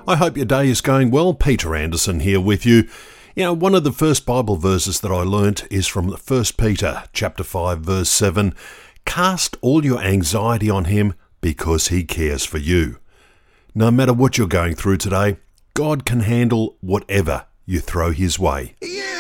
I hope your day is going well. Peter Anderson here with you. You know, one of the first Bible verses that I learnt is from 1 Peter chapter 5 verse 7. Cast all your anxiety on him because he cares for you. No matter what you're going through today, God can handle whatever you throw his way. Yeah!